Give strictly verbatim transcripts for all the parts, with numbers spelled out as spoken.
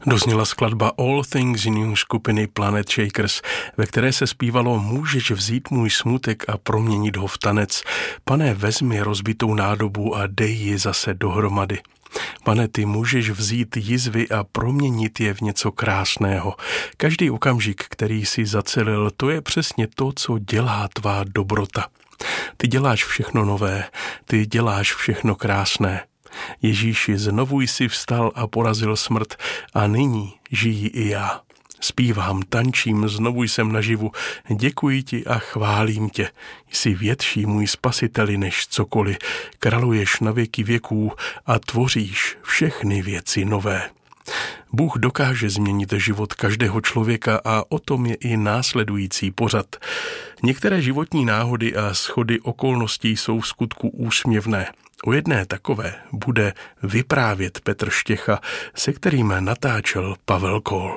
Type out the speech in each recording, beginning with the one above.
Dozněla skladba All Things New skupiny Planet Shakers, ve které se zpívalo Můžeš vzít můj smutek a proměnit ho v tanec. Pane, vezmi rozbitou nádobu a dej ji zase dohromady. Pane, ty můžeš vzít jizvy a proměnit je v něco krásného. Každý okamžik, který si zacelil, to je přesně to, co dělá tvá dobrota. Ty děláš všechno nové, ty děláš všechno krásné. Ježíši, znovu jsi vstal a porazil smrt a nyní žijí i já. Zpívám, tančím, znovu jsem naživu, děkuji ti a chválím tě. Jsi větší, můj spasiteli, než cokoliv. Králuješ na věky věků a tvoříš všechny věci nové. Bůh dokáže změnit život každého člověka a o tom je i následující pořad. Některé životní náhody a schody okolností jsou v skutku úsměvné. O jedné takové bude vyprávět Petr Štěcha, se kterým natáčel Pavel Kol.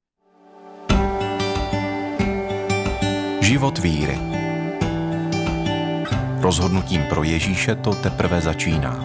Život víry. Rozhodnutím pro Ježíše to teprve začíná.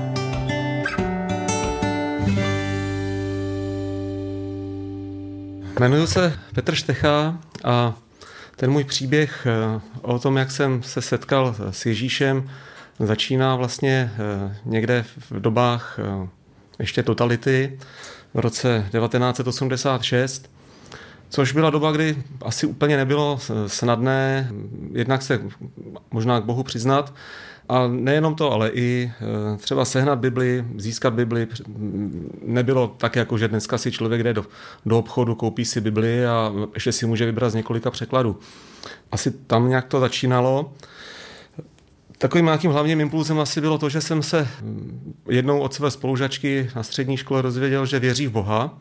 Jmenuji se Petr Štecha a ten můj příběh o tom, jak jsem se setkal s Ježíšem, začíná vlastně někde v dobách ještě totality v roce devatenáct set osmdesát šest, což byla doba, kdy asi úplně nebylo snadné jednak se možná k Bohu přiznat. A nejenom to, ale i třeba sehnat Bibli, získat Bibli. Nebylo tak, jako že dneska si člověk jde do, do obchodu, koupí si Bibli a ještě si může vybrat z několika překladů. Asi tam nějak to začínalo. Takovým nějakým hlavním impulzem asi bylo to, že jsem se jednou od své spolužačky na střední škole dozvěděl, že věří v Boha.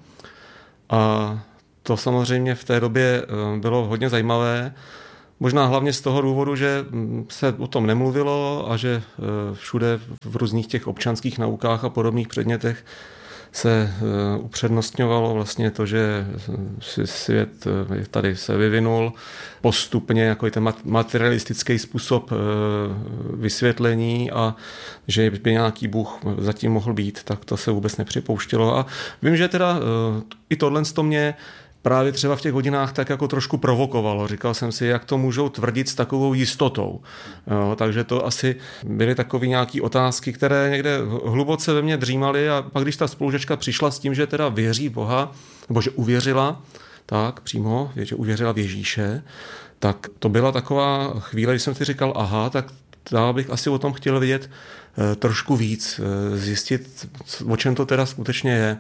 A to samozřejmě v té době bylo hodně zajímavé. Možná hlavně z toho důvodu, že se o tom nemluvilo a že všude v různých těch občanských naukách a podobných předmětech se upřednostňovalo vlastně to, že svět tady se vyvinul postupně jako ten materialistický způsob vysvětlení a že by nějaký Bůh zatím mohl být, tak to se vůbec nepřipouštělo. A vím, že teda i tohle to mě právě třeba v těch hodinách tak jako trošku provokovalo. Říkal jsem si, jak to můžou tvrdit s takovou jistotou. Jo, takže to asi byly takové nějaké otázky, které někde hluboce ve mně dřímaly a pak když ta spolužačka přišla s tím, že teda věří Boha, nebo že uvěřila, tak přímo, že uvěřila v Ježíše, tak to byla taková chvíle, když jsem si říkal, aha, tak já bych asi o tom chtěl vědět trošku víc, zjistit, o čem to teda skutečně je.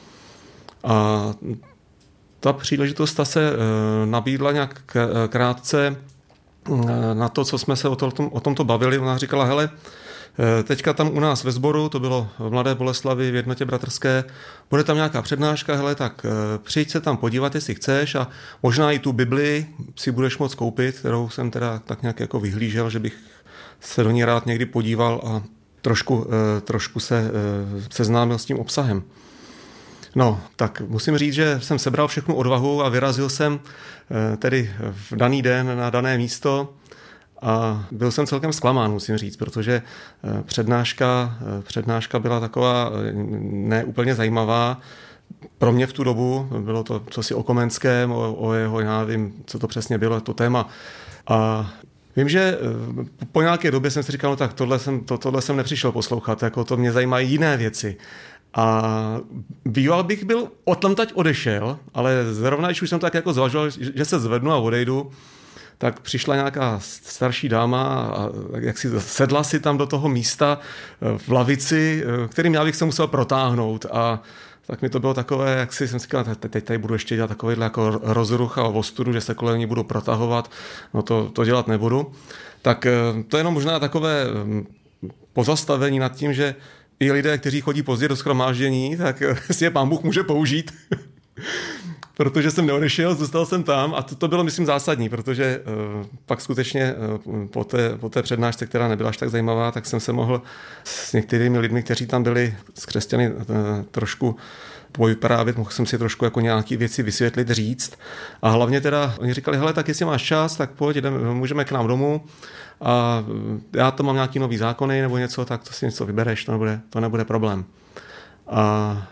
A ta příležitost ta se nabídla nějak krátce na to, co jsme se o, to, o tomto bavili. Ona říkala, hele, teďka tam u nás ve sboru, to bylo v Mladé Boleslavi v Jednotě bratrské, bude tam nějaká přednáška, hele, tak přijď se tam podívat, jestli chceš a možná i tu Bibli si budeš moct koupit, kterou jsem teda tak nějak jako vyhlížel, že bych se do ní rád někdy podíval a trošku, trošku se seznámil s tím obsahem. No, tak musím říct, že jsem sebral všechnu odvahu a vyrazil jsem tedy v daný den na dané místo a byl jsem celkem zklamán, musím říct, protože přednáška, přednáška byla taková neúplně zajímavá. Pro mě v tu dobu bylo to cosi o Komenském, o, o jeho, já nevím, co to přesně bylo, to téma. A vím, že po nějaké době jsem si říkal, no tak tohle jsem, to, tohle jsem nepřišel poslouchat, jako to mě zajímají jiné věci. A býval bych byl odtamtať odešel, ale zrovna, když už jsem tak jako zvažoval, že se zvednu a odejdu, tak přišla nějaká starší dáma a jak si sedla si tam do toho místa v lavici, kterým já bych se musel protáhnout a tak mi to bylo takové, jak si jsem si říkal, teď tady budu ještě dělat takovýhle jako rozruch a ostudu, že se kolem ní budu protahovat, no to, to dělat nebudu. Tak to je jenom možná takové pozastavení nad tím, že i lidé, kteří chodí pozdě do shromáždění, tak si je Pán Bůh může použít. Protože jsem neodešel, zůstal jsem tam a to, to bylo, myslím, zásadní, protože uh, pak skutečně uh, po, té, po té přednášce, která nebyla až tak zajímavá, tak jsem se mohl s některými lidmi, kteří tam byli z křesťany, uh, trošku povyprávět, mohl jsem si trošku jako nějaké věci vysvětlit, říct. A hlavně teda oni říkali, hele, tak jestli máš čas, tak pojď, jdem, můžeme k nám domů a já to mám nějaký nový zákony nebo něco, tak to si něco vybereš, to nebude, to nebude problém. A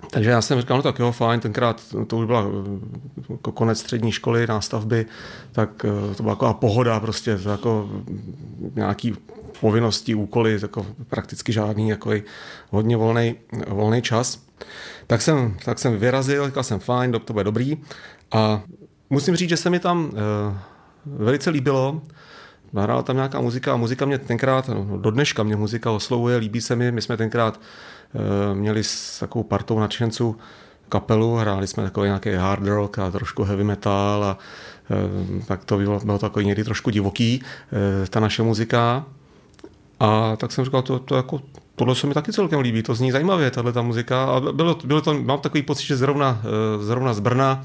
Takže já jsem říkal, no tak jo, fajn, tenkrát to už byla konec střední školy, nástavby, tak to byla taková pohoda prostě, jako nějaký povinnosti, úkoly, jako prakticky žádný, jako hodně volný, volný čas. Tak jsem, tak jsem vyrazil, říkal jsem fajn, to bude dobrý a musím říct, že se mi tam velice líbilo. Hrála tam nějaká muzika a muzika mě tenkrát, no, do dneška mě muzika oslovuje, líbí se mi. My jsme tenkrát e, měli s takovou partou nadšenců kapelu, hráli jsme takový nějaký hard rock a trošku heavy metal a e, tak to bylo, bylo takový někdy trošku divoký, e, ta naše muzika. A tak jsem říkal, to, to jako, tohle se mi taky celkem líbí, to zní zajímavě, tahle ta muzika. A bylo, bylo to, mám takový pocit, že zrovna, zrovna z Brna,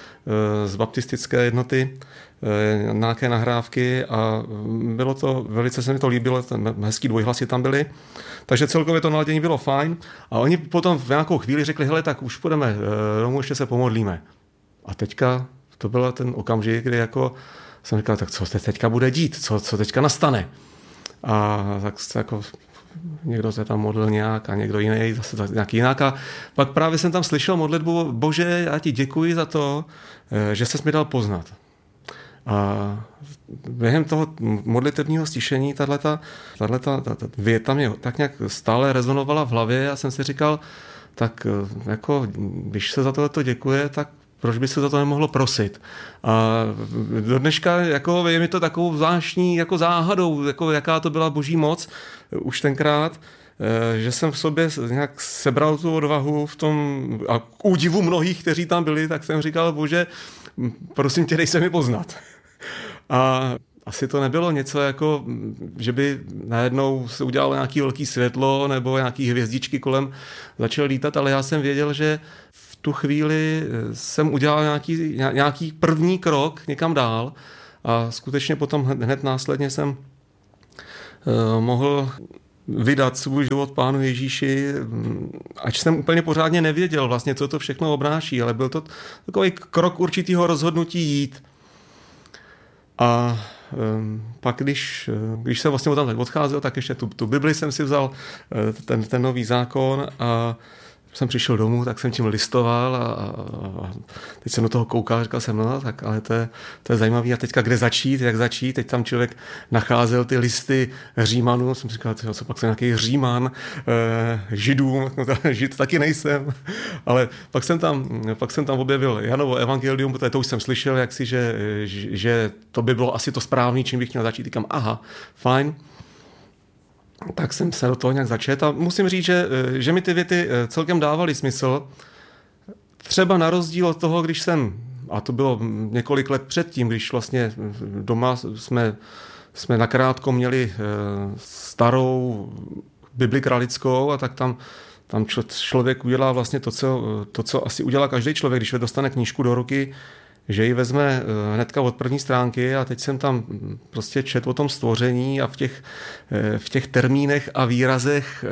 z baptistické jednoty, nějaké nahrávky a bylo to, velice se mi to líbilo, ten hezký dvojhlasy tam byly, takže celkově to naladění bylo fajn a oni potom v nějakou chvíli řekli, hele, tak už půjdeme domů, ještě se pomodlíme. A teďka, to byl ten okamžik, kdy jako jsem říkal, tak co se teďka bude dít, co, co teďka nastane. A tak jako někdo se tam modlil nějak a někdo jiný, zase nějaký jinak. A pak právě jsem tam slyšel modlitbu, Bože, já ti děkuji za to, že ses mi dal poznat. A během toho modlitebního stišení tato věta mě tak nějak stále rezonovala v hlavě a jsem si říkal, tak jako, když se za tohleto děkuje, tak proč by se za to nemohlo prosit? A do dneška jako, je mi to takovou zvláštní jako záhadou, jako, jaká to byla boží moc už tenkrát, že jsem v sobě nějak sebral tu odvahu v tom, a k údivu mnohých, kteří tam byli, tak jsem říkal, Bože, prosím tě, dej se mi poznat. A asi to nebylo něco jako, že by najednou se udělalo nějaké velké světlo nebo nějaké hvězdičky kolem začaly lítat, ale já jsem věděl, že v tu chvíli jsem udělal nějaký, nějaký první krok někam dál a skutečně potom hned následně jsem uh, mohl vydat svůj život Pánu Ježíši, ač jsem úplně pořádně nevěděl vlastně, co to všechno obnáší, ale byl to takový krok určitého rozhodnutí jít. A um, pak, když, když jsem vlastně tam odcházel, tak ještě tu, tu Bibli jsem si vzal, ten, ten nový zákon a jsem přišel domů, tak jsem tím listoval a, a, a teď jsem do toho koukal, říkal jsem, no tak, ale to je, to je zajímavý a teďka kde začít, jak začít, teď tam člověk nacházel ty listy Římanů, jsem říkal, co pak jsem nějaký Říman, eh, Židům, no, Žid taky nejsem, ale pak jsem tam, pak jsem tam objevil Janovo evangelium, protože to už jsem slyšel, jak si, že, že to by bylo asi to správný, čím bych měl začít, říkám, aha, fajn. Tak jsem se do toho nějak začet a musím říct, že, že mi ty věty celkem dávaly smysl. Třeba na rozdíl od toho, když jsem, a to bylo několik let předtím, když vlastně doma jsme, jsme nakrátko měli starou Bibli kralickou a tak tam, tam člověk udělá vlastně to co, to, co asi udělá každý člověk, když dostane knížku do ruky, že ji vezme hnedka od první stránky a teď jsem tam prostě četl o tom stvoření a v těch, v těch termínech a výrazech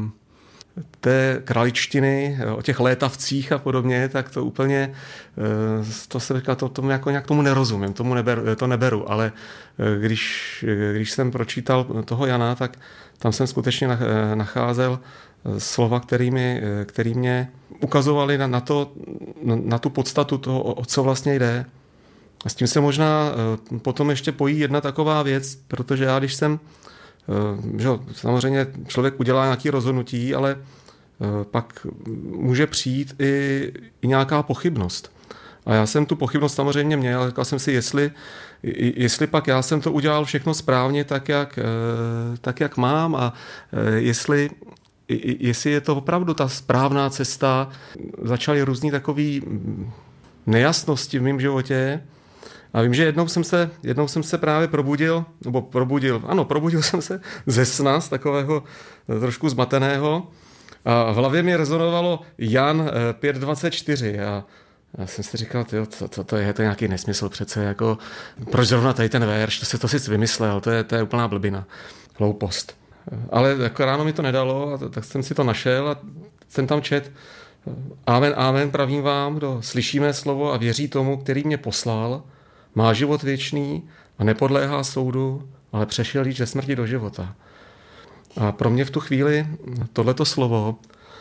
té kraličtiny, o těch létavcích a podobně, tak to úplně, to se říká, to, tomu jako nějak tomu nerozumím, tomu neberu, to neberu, ale když, když jsem pročítal toho Jana, tak tam jsem skutečně nacházel slova, kterými, který mě ukazovali na, na, to, na tu podstatu toho, o co vlastně jde. A s tím se možná potom ještě pojí jedna taková věc, protože já, když jsem, že samozřejmě člověk udělá nějaké rozhodnutí, ale pak může přijít i, i nějaká pochybnost. A já jsem tu pochybnost samozřejmě měl, říkal jsem si, jestli, jestli pak já jsem to udělal všechno správně tak, jak, tak, jak mám a jestli jestli je to opravdu ta správná cesta. Začaly různý takový nejasnosti v mém životě a vím, že jednou jsem se, jednou jsem se právě probudil, nebo probudil, ano, probudil jsem se ze sna, z takového trošku zmateného a v hlavě mi rezonovalo Jan pět dvacet čtyři a já jsem si říkal, tyjo, co, co to je, to je nějaký nesmysl přece, jako, proč zrovna tady ten verš, to si to si vymyslel, to je, to je úplná blbina, hloupost. Ale jako ráno mi to nedalo, a tak jsem si to našel a jsem tam čet. Amen, amen, pravím vám, kdo slyší mé slovo a věří tomu, který mě poslal, má život věčný a nepodléhá soudu, ale přešel již ze smrti do života. A pro mě v tu chvíli tohleto slovo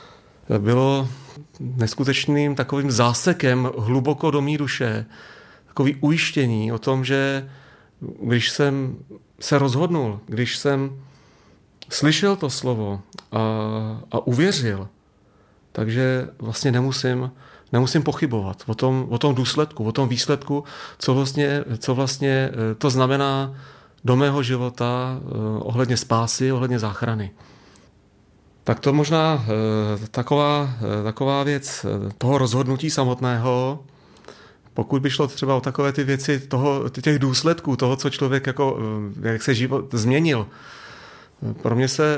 bylo neskutečným takovým zásekem hluboko do mý duše, takový ujištění o tom, že když jsem se rozhodnul, když jsem slyšel to slovo a, a uvěřil, takže vlastně nemusím, nemusím pochybovat o tom, o tom důsledku, o tom výsledku, co vlastně, co vlastně to znamená do mého života ohledně spásy, ohledně záchrany. Tak to možná taková, taková věc toho rozhodnutí samotného, pokud by šlo třeba o takové ty věci toho, těch důsledků, toho, co člověk jako, jak se život změnil. Pro mě se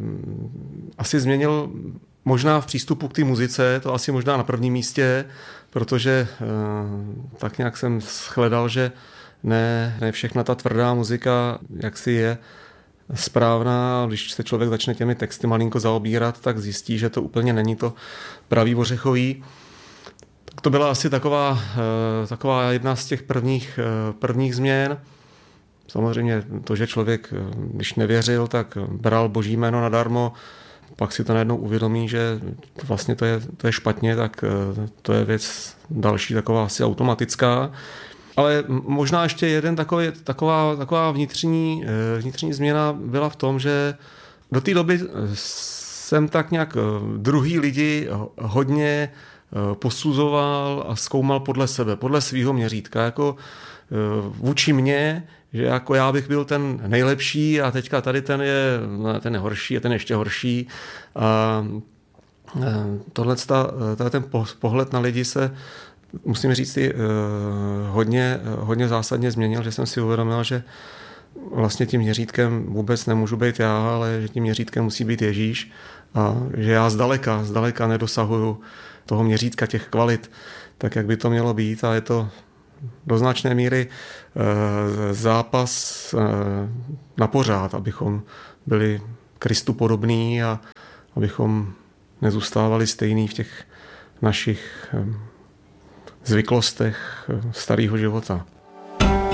asi změnil možná v přístupu k té muzice, to asi možná na prvním místě, protože tak nějak jsem shledal, že ne, ne všechna ta tvrdá muzika, jak si je správná, když se člověk začne těmi texty malinko zaobírat, tak zjistí, že to úplně není to pravý ořechový. Tak to byla asi taková, taková jedna z těch prvních, prvních změn. Samozřejmě to, že člověk, když nevěřil, tak bral Boží jméno nadarmo, pak si to najednou uvědomí, že vlastně to je, to je špatně, tak to je věc další taková asi automatická. Ale možná ještě jeden takový, taková, taková vnitřní, vnitřní změna byla v tom, že do té doby jsem tak nějak druhý lidi hodně posuzoval a zkoumal podle sebe, podle svého měřítka, jako vůči mně, že jako já bych byl ten nejlepší a teďka tady ten je, ten je horší a ten je ještě horší. A tohle, ten pohled na lidi se, musím říct, hodně, hodně zásadně změnil, že jsem si uvědomil, že vlastně tím měřítkem vůbec nemůžu být já, ale že tím měřítkem musí být Ježíš a že já zdaleka, zdaleka nedosahuju toho měřítka těch kvalit, tak jak by to mělo být, a je to do značné míry zápas na pořád, abychom byli Kristu podobní a abychom nezůstávali stejný v těch našich zvyklostech starého života.